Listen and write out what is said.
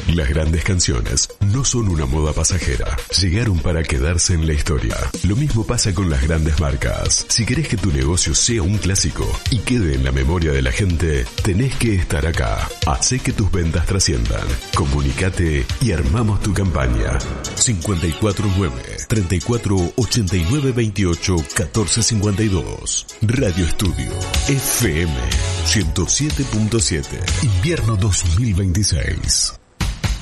Las grandes canciones no son una moda pasajera. Llegaron para quedarse en la historia. Lo mismo pasa con las grandes marcas. Si querés que tu negocio sea un clásico y quede en la memoria de la gente, tenés que estar acá. Hacé que tus ventas trasciendan. Comunicate y armamos tu campaña. 549-3489-28-1452. Radio Estudio FM 107.7. Invierno 2026.